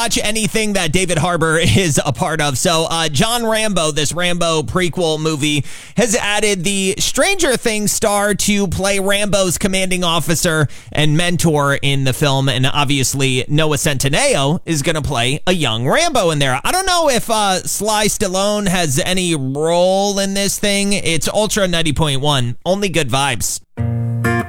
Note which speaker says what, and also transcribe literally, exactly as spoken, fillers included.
Speaker 1: watch anything that David Harbour is a part of. So uh, John Rambo, this Rambo prequel movie, has added the Stranger Things star to play Rambo's commanding officer and mentor in the film. And obviously Noah Centineo is going to play a young Rambo in there. I don't know if uh, Sly Stallone has any role in this thing. It's Ultra ninety point one. Only good vibes.